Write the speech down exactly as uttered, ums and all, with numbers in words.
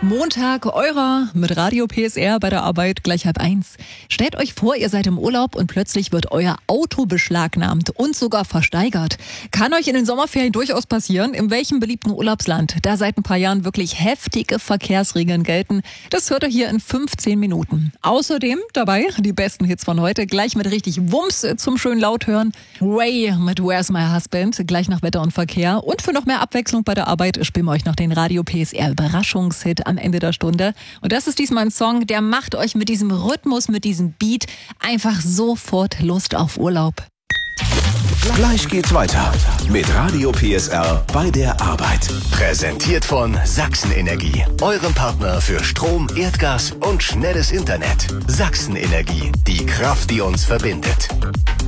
Montag, eurer mit Radio P S R bei der Arbeit gleich halb eins. Stellt euch vor, ihr seid im Urlaub und plötzlich wird euer Auto beschlagnahmt und sogar versteigert. Kann euch in den Sommerferien durchaus passieren. In welchem beliebten Urlaubsland da seit ein paar Jahren wirklich heftige Verkehrsregeln gelten, das hört ihr hier in fünfzehn Minuten. Außerdem dabei die besten Hits von heute, gleich mit richtig Wumms zum schön laut hören. Ray mit Where's My Husband, gleich nach Wetter und Verkehr. Und für noch mehr Abwechslung bei der Arbeit spielen wir euch noch den Radio P S R Überraschungshit am Ende der Stunde. Und das ist diesmal ein Song, der macht euch mit diesem Rhythmus, mit diesem Beat einfach sofort Lust auf Urlaub. Gleich geht's weiter mit Radio P S R bei der Arbeit. Präsentiert von Sachsen-Energie, eurem Partner für Strom, Erdgas und schnelles Internet. Sachsen-Energie, die Kraft, die uns verbindet.